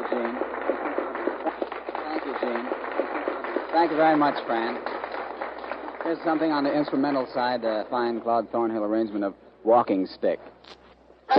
Gene. Thank you, Gene. Thank you very much, Fran. Here's something on the instrumental side, a fine Claude Thornhill arrangement of Walking Stick.